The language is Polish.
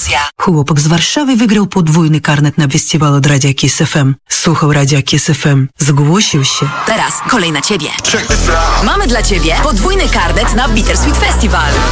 Stacja. Chłopak z Warszawy wygrał podwójny karnet na festiwal od Radia Kiss FM. Słuchał Radia Kiss FM. Zgłosił się. Teraz kolej na ciebie. Mamy dla ciebie podwójny karnet na Bittersweet Festival.